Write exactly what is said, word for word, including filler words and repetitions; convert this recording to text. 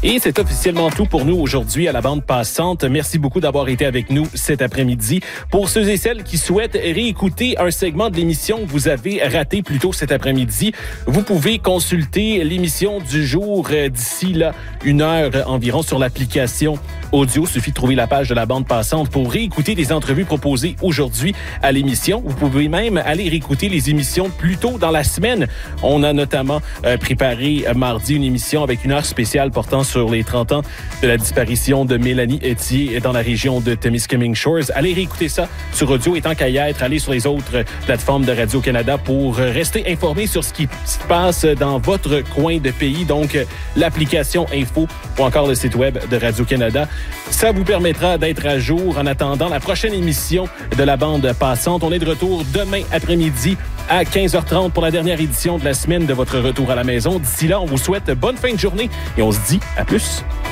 Et c'est officiellement tout pour nous aujourd'hui à la bande passante. Merci beaucoup d'avoir été avec nous cet après-midi. Pour ceux et celles qui souhaitent réécouter un segment de l'émission que vous avez raté plus tôt cet après-midi, vous pouvez consulter l'émission du jour d'ici là une heure environ sur l'application audio. Il suffit de trouver la page de la bande passante pour réécouter les entrevues proposées aujourd'hui à l'émission. Vous pouvez même aller réécouter les émissions plus tôt dans la semaine. On a notamment euh, préparé euh, mardi une émission avec une heure spéciale portant sur sur les trente ans de la disparition de Mélanie Etier dans la région de Temiskaming Shores. Allez réécouter ça sur audio et tant qu'à y être, allez sur les autres plateformes de Radio-Canada pour rester informé sur ce qui se passe dans votre coin de pays. Donc, l'application Info ou encore le site web de Radio-Canada. Ça vous permettra d'être à jour en attendant la prochaine émission de la bande passante. On est de retour demain après-midi à quinze heures trente pour la dernière édition de la semaine de votre retour à la maison. D'ici là, on vous souhaite bonne fin de journée et on se dit à plus.